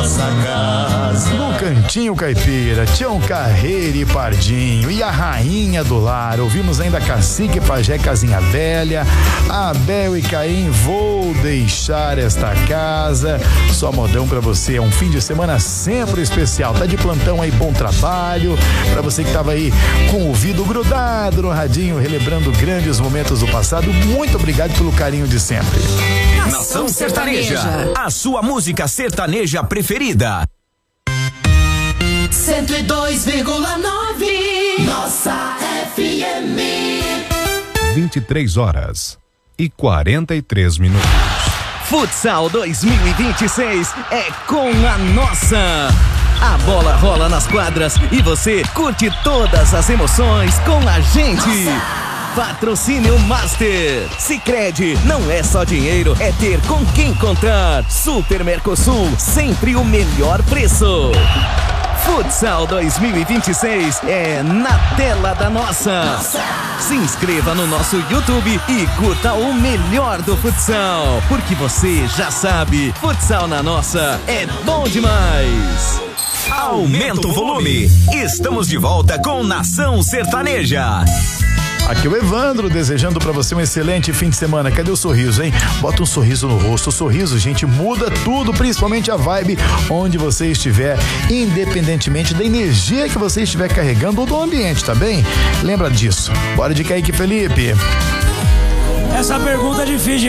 nossa casa. No Cantinho Caipira, Tião Carreira e Pardinho e a Rainha do Lar. Ouvimos ainda Cacique e Pajé, Casinha Velha, Abel e Caim, Vou Deixar Esta Casa. Só modão pra você, é um fim de semana sempre especial. Tá de plantão aí, bom trabalho. Pra você que tava aí com o ouvido grudado no radinho, relembrando grandes momentos do passado, muito obrigado pelo carinho de sempre. Nação Sertaneja, a sua música sertaneja preferida. 102,9 Nossa FM. 23h43. Futsal 2026 é com a nossa. A bola rola nas quadras e você curte todas as emoções com a gente. Nossa. Patrocínio Master. Sicredi, não é só dinheiro, é ter com quem contar. Super Mercosul, sempre o melhor preço. Futsal 2026 é na tela da nossa. Se inscreva no nosso YouTube e curta o melhor do futsal, porque você já sabe, futsal na nossa é bom demais. Aumenta o volume. Estamos de volta com Nação Sertaneja. Aqui o Evandro desejando pra você um excelente fim de semana. Cadê o sorriso, hein? Bota um sorriso no rosto. O sorriso, gente, muda tudo, principalmente a vibe onde você estiver, independentemente da energia que você estiver carregando ou do ambiente, tá bem? Lembra disso. Bora de Kaique Felipe. Essa pergunta é difícil.